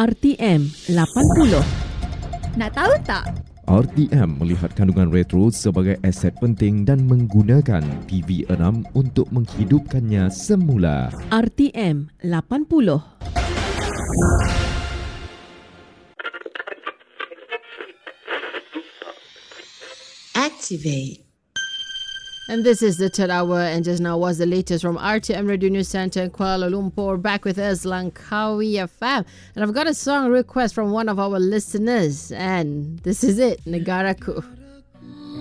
RTM 80. Nak tahu tak? RTM melihat kandungan retro sebagai aset penting dan menggunakan TV6 untuk menghidupkannya semula. RTM 80. Activate. And this is the third hour, and just now was the latest from RTM Radio News Center in Kuala Lumpur. Back with us, Langkawi FM. And I've got a song request from one of our listeners, and this is it, Negaraku.